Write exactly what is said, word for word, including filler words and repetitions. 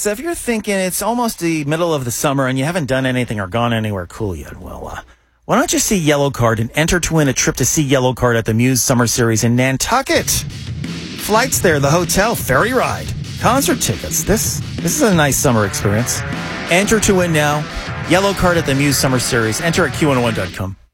So if you're thinking it's almost the middle of the summer and you haven't done anything or gone anywhere cool yet, well, uh, why don't you see Yellow Card and enter to win a trip to see Yellow Card at the Muse Summer Series in Nantucket? Flights there, the hotel, ferry ride, concert tickets. This this is a nice summer experience. Enter to win now. Yellow Card at the Muse Summer Series. Enter at Q one oh one dot com.